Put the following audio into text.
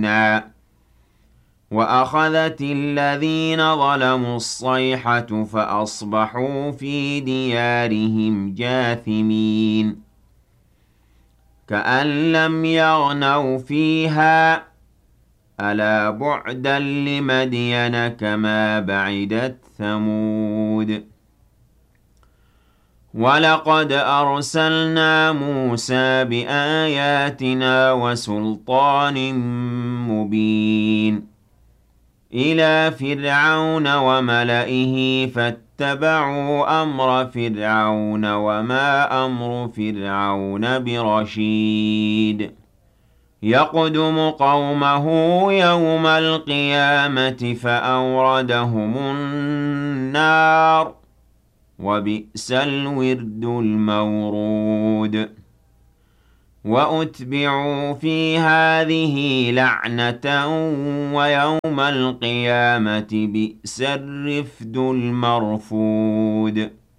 مُبِينًا وَأَخَذَتِ الَّذِينَ ظَلَمُوا الصَّيْحَةُ فَأَصْبَحُوا فِي دِيَارِهِمْ جَاثِمِينَ كَأَن لَّمْ يَغْنَوْا فِيهَا أَلَا بُعْدًا لِّمَدْيَنَ كَمَا بَعِدَتْ ثَمُودُ وَلَقَدْ أَرْسَلْنَا مُوسَىٰ بِآيَاتِنَا وَسُلْطَانٍ مُّبِينٍ إِلَىٰ فِرْعَوْنَ وَمَلَئِهِ فَاتَّبَعُوا أَمْرَ فِرْعَوْنَ وَمَا أَمْرُ فِرْعَوْنَ بِرَشِيدٍ يَقْدُمُ قَوْمَهُ يَوْمَ الْقِيَامَةِ فَأَوْرَدَهُمُ النَّارَ ۖ وَبِئْسَ الْوِرْدُ الْمَوْرُودُ وَأُتْبِعُوا فِي هَٰذِهِ لَعْنَةً وَيَوْمَ الْقِيَامَةِ بِئْسَ الرِّفْدُ الْمَرْفُودُ